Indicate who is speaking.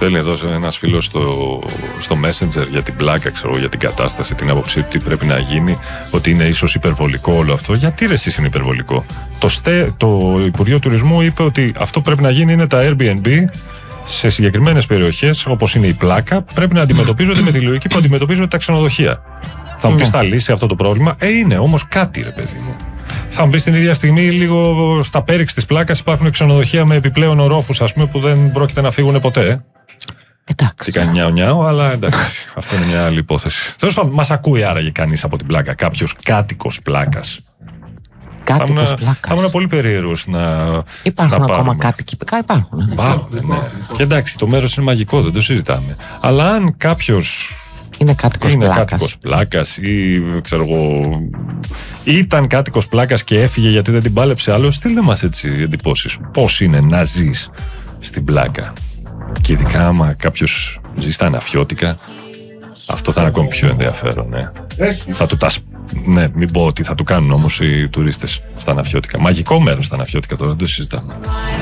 Speaker 1: στέλνει εδώ ένας φίλος στο Messenger για την πλάκα, ξέρω, για την κατάσταση, την άποψή του, τι πρέπει να γίνει, ότι είναι ίσως υπερβολικό όλο αυτό. Γιατί ρε εσείς είναι υπερβολικό? Το Υπουργείο Τουρισμού είπε ότι αυτό πρέπει να γίνει είναι τα Airbnb σε συγκεκριμένες περιοχές, όπως είναι η πλάκα, πρέπει να αντιμετωπίζονται με τη λογική που αντιμετωπίζονται τα ξενοδοχεία. Θα μου πεις, θα λύσει αυτό το πρόβλημα? Είναι όμως κάτι, ρε παιδί μου. Θα μου πεις την ίδια στιγμή, λίγο στα πέριξ της πλάκας υπάρχουν ξενοδοχεία με επιπλέον ορόφους, ας πούμε, που δεν πρόκειται να φύγουν ποτέ.
Speaker 2: Εντάξει.
Speaker 1: Τι κάνει νιάου, αλλά εντάξει, αυτό είναι μια άλλη υπόθεση. Τέλος πάντων, μας ακούει άραγε κανείς από την πλάκα, κάποιος κάτοικος πλάκας?
Speaker 2: Κάτοικος πλάκας.
Speaker 1: Θα ήμουν πολύ περίεργος να.
Speaker 2: Υπάρχουν
Speaker 1: να
Speaker 2: ακόμα κάτοικοι. Υπάρχουν.
Speaker 1: Υπάρχουν, ναι. Και εντάξει, το μέρος είναι μαγικό, δεν το συζητάμε. Αλλά αν κάποιος
Speaker 2: είναι κάτοικος
Speaker 1: πλάκας ή ξέρω εγώ, ήταν κάτοικος πλάκας και έφυγε γιατί δεν την πάλεψε άλλο, στείλτε μας έτσι εντυπώσεις. Πώς είναι να ζεις στην πλάκα? Και ειδικά άμα κάποιος ζει στα αναφιώτικα, αυτό θα είναι ακόμη πιο ενδιαφέρον. Ναι. Θα του ναι, μην πω ότι θα του κάνουν όμως οι τουρίστες στα αναφιώτικα. Μαγικό μέρος στα αναφιώτικα τώρα, δεν το συζητάμε.